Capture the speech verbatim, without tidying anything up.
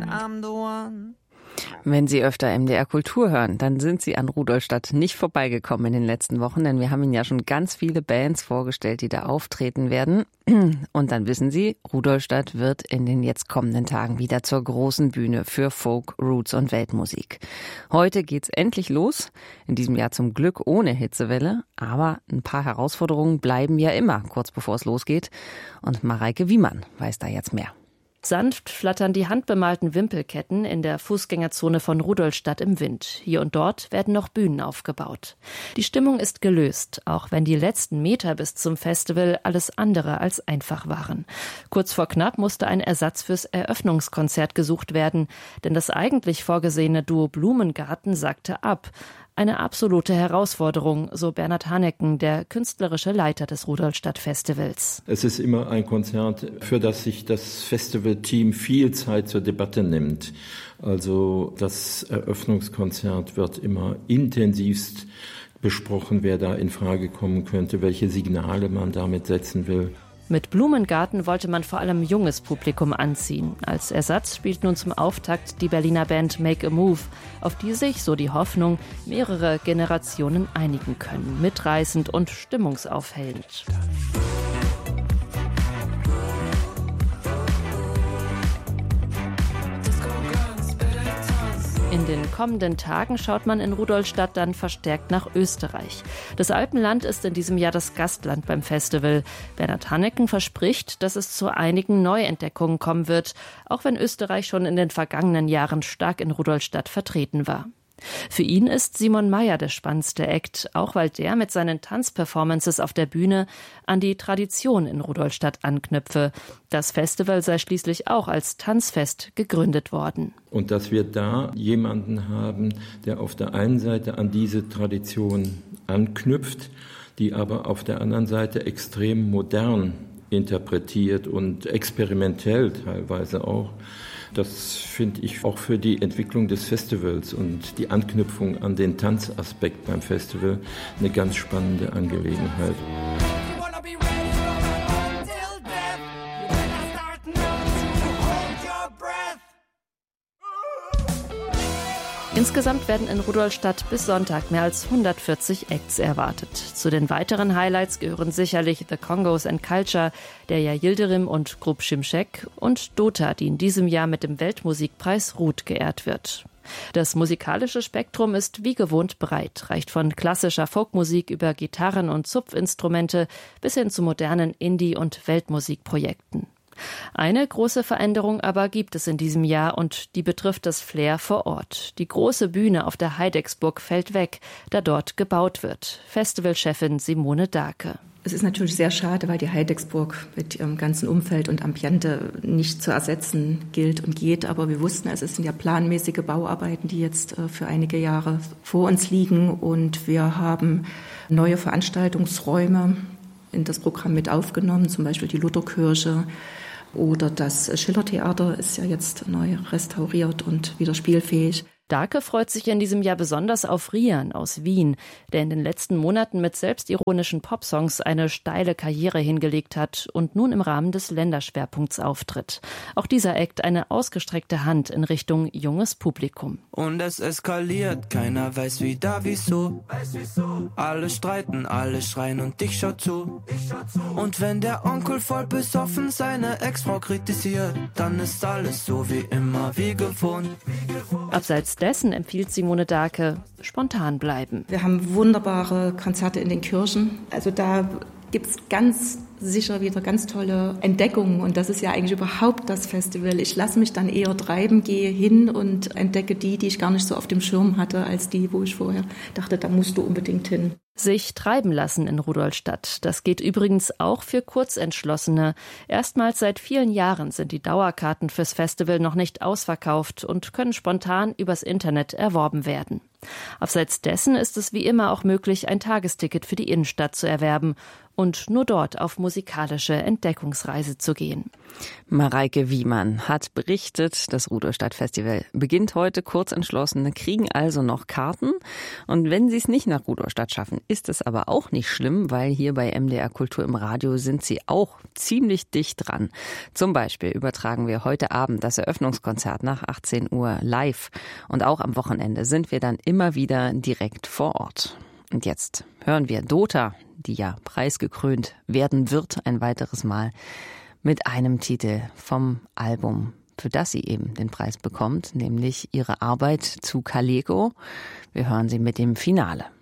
I'm the one. Wenn Sie öfter M D R Kultur hören, dann sind Sie an Rudolstadt nicht vorbeigekommen in den letzten Wochen, denn wir haben Ihnen ja schon ganz viele Bands vorgestellt, die da auftreten werden. Und dann wissen Sie, Rudolstadt wird in den jetzt kommenden Tagen wieder zur großen Bühne für Folk, Roots und Weltmusik. Heute geht's endlich los, in diesem Jahr zum Glück ohne Hitzewelle, aber ein paar Herausforderungen bleiben ja immer, kurz bevor es losgeht. Und Mareike Wiemann weiß da jetzt mehr. Sanft flattern die handbemalten Wimpelketten in der Fußgängerzone von Rudolstadt im Wind. Hier und dort werden noch Bühnen aufgebaut. Die Stimmung ist gelöst, auch wenn die letzten Meter bis zum Festival alles andere als einfach waren. Kurz vor knapp musste ein Ersatz fürs Eröffnungskonzert gesucht werden, denn das eigentlich vorgesehene Duo Blumengarten sagte ab. Eine absolute Herausforderung, so Bernhard Hannecken, der künstlerische Leiter des Rudolstadt-Festivals. Es ist immer ein Konzert, für das sich das Festivalteam viel Zeit zur Debatte nimmt. Also das Eröffnungskonzert wird immer intensivst besprochen, wer da in Frage kommen könnte, welche Signale man damit setzen will. Mit Blumengarten wollte man vor allem junges Publikum anziehen. Als Ersatz spielt nun zum Auftakt die Berliner Band Make a Move, auf die sich, so die Hoffnung, mehrere Generationen einigen können. Mitreißend und stimmungsaufhellend. In den kommenden Tagen schaut man in Rudolstadt dann verstärkt nach Österreich. Das Alpenland ist in diesem Jahr das Gastland beim Festival. Bernhard Hannecken verspricht, dass es zu einigen Neuentdeckungen kommen wird, auch wenn Österreich schon in den vergangenen Jahren stark in Rudolstadt vertreten war. Für ihn ist Simon Mayr der spannendste Act, auch weil der mit seinen Tanzperformances auf der Bühne an die Tradition in Rudolstadt anknüpfe. Das Festival sei schließlich auch als Tanzfest gegründet worden. Und dass wir da jemanden haben, der auf der einen Seite an diese Tradition anknüpft, die aber auf der anderen Seite extrem modern interpretiert und experimentell teilweise auch. Das finde ich auch für die Entwicklung des Festivals und die Anknüpfung an den Tanzaspekt beim Festival eine ganz spannende Angelegenheit. Insgesamt werden in Rudolstadt bis Sonntag mehr als hundertvierzig Acts erwartet. Zu den weiteren Highlights gehören sicherlich The Congos and Culture, Derya Yildirim und Grup Şimşek und Dota, die in diesem Jahr mit dem Weltmusikpreis Ruth geehrt wird. Das musikalische Spektrum ist wie gewohnt breit, reicht von klassischer Folkmusik über Gitarren und Zupfinstrumente bis hin zu modernen Indie- und Weltmusikprojekten. Eine große Veränderung aber gibt es in diesem Jahr und die betrifft das Flair vor Ort. Die große Bühne auf der Heidecksburg fällt weg, da dort gebaut wird. Festivalchefin Simone Dahlke. Es ist natürlich sehr schade, weil die Heidecksburg mit ihrem ganzen Umfeld und Ambiente nicht zu ersetzen gilt und geht. Aber wir wussten, es sind ja planmäßige Bauarbeiten, die jetzt für einige Jahre vor uns liegen. Und wir haben neue Veranstaltungsräume in das Programm mit aufgenommen, zum Beispiel die Lutherkirche. Oder das Schillertheater ist ja jetzt neu restauriert und wieder spielfähig. Dahlke freut sich in diesem Jahr besonders auf Rian aus Wien, der in den letzten Monaten mit selbstironischen Popsongs eine steile Karriere hingelegt hat und nun im Rahmen des Länderschwerpunkts auftritt. Auch dieser Act eine ausgestreckte Hand in Richtung junges Publikum. Und es eskaliert, keiner weiß wieder wieso. Alle streiten, alle schreien und ich schau zu. Und wenn der Onkel voll besoffen seine Ex-Frau kritisiert, dann ist alles so wie immer, wie gewohnt. Abseits dessen empfiehlt Simone Dahlke, spontan bleiben. Wir haben wunderbare Konzerte in den Kirchen. Also da gibt es ganz sicher wieder ganz tolle Entdeckungen. Und das ist ja eigentlich überhaupt das Festival. Ich lasse mich dann eher treiben, gehe hin und entdecke die, die ich gar nicht so auf dem Schirm hatte, als die, wo ich vorher dachte, da musst du unbedingt hin. Sich treiben lassen in Rudolstadt. Das geht übrigens auch für Kurzentschlossene. Erstmals seit vielen Jahren sind die Dauerkarten fürs Festival noch nicht ausverkauft und können spontan übers Internet erworben werden. Abseits dessen ist es wie immer auch möglich, ein Tagesticket für die Innenstadt zu erwerben. und nur dort auf musikalische Entdeckungsreise zu gehen. Mareike Wiemann hat berichtet, das Rudolstadt-Festival beginnt heute. Kurzentschlossene kriegen also noch Karten. Und wenn sie es nicht nach Rudolstadt schaffen, ist es aber auch nicht schlimm, weil hier bei M D R Kultur im Radio sind sie auch ziemlich dicht dran. Zum Beispiel übertragen wir heute Abend das Eröffnungskonzert nach achtzehn Uhr live. Und auch am Wochenende sind wir dann immer wieder direkt vor Ort. Und jetzt hören wir Dota, die ja preisgekrönt werden wird, ein weiteres Mal, mit einem Titel vom Album, für das sie eben den Preis bekommt, nämlich ihre Arbeit zu Kaleko. Wir hören sie mit dem Finale.